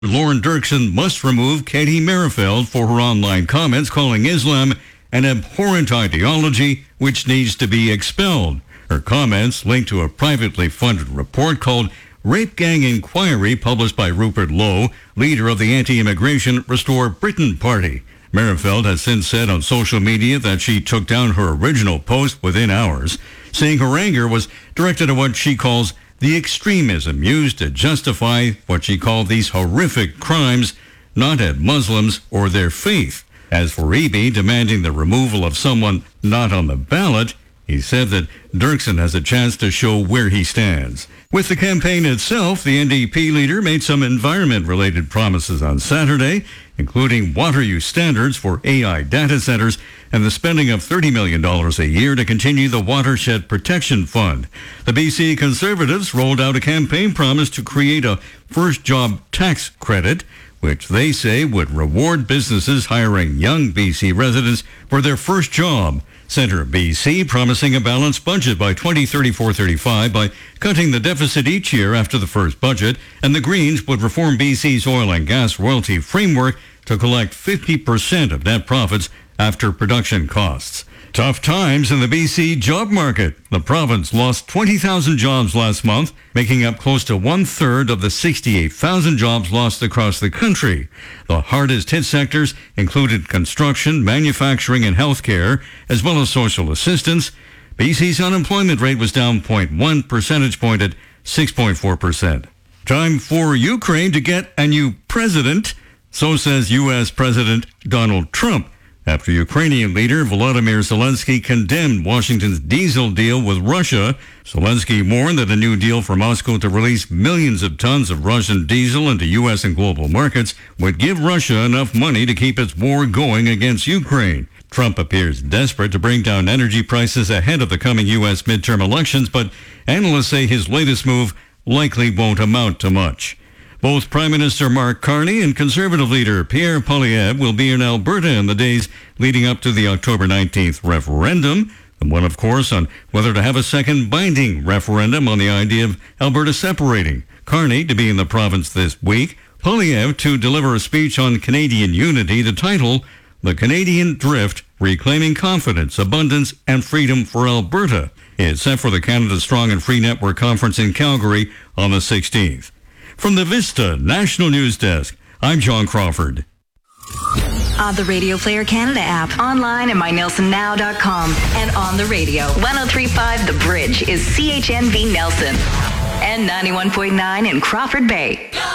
Lauren Dirksen must remove Katie Merrifield for her online comments calling Islam an abhorrent ideology which needs to be expelled. Her comments linked to a privately funded report called Rape Gang Inquiry published by Rupert Lowe, leader of the anti-immigration Restore Britain Party. Merrifield has since said on social media that she took down her original post within hours, saying her anger was directed at what she calls the extremism used to justify what she called these horrific crimes, not at Muslims or their faith. As for Eby demanding the removal of someone not on the ballot, he said that Dirksen has a chance to show where he stands. With the campaign itself, the NDP leader made some environment-related promises on Saturday, including water use standards for AI data centers and the spending of $30 million a year to continue the Watershed Protection Fund. The BC Conservatives rolled out a campaign promise to create a first job tax credit, which they say would reward businesses hiring young BC residents for their first job. Centre BC promising a balanced budget by 2034-35 by cutting the deficit each year after the first budget, and the Greens would reform BC's oil and gas royalty framework to collect 50% of net profits after production costs. Tough times in the BC job market. The province lost 20,000 jobs last month, making up close to one-third of the 68,000 jobs lost across the country. The hardest hit sectors included construction, manufacturing, and healthcare, as well as social assistance. BC's unemployment rate was down 0.1 percentage point at 6.4%. Time for Ukraine to get a new president, so says U.S. President Donald Trump, after Ukrainian leader Volodymyr Zelensky condemned Washington's diesel deal with Russia. Zelensky warned that a new deal for Moscow to release millions of tons of Russian diesel into U.S. and global markets would give Russia enough money to keep its war going against Ukraine. Trump appears desperate to bring down energy prices ahead of the coming U.S. midterm elections, but analysts say his latest move likely won't amount to much. Both Prime Minister Mark Carney and Conservative leader Pierre Poilievre will be in Alberta in the days leading up to the October 19th referendum, the one, of course, on whether to have a second binding referendum on the idea of Alberta separating. Carney to be in the province this week, Poilievre to deliver a speech on Canadian unity, the title, The Canadian Drift, Reclaiming Confidence, Abundance, and Freedom for Alberta. It's set for the Canada Strong and Free Network Conference in Calgary on the 16th. From the Vista National News Desk, I'm John Crawford. On the Radio Player Canada app, online at mynelsonnow.com, and on the radio. 103.5 The Bridge is CHNV Nelson, and 91.9 in Crawford Bay.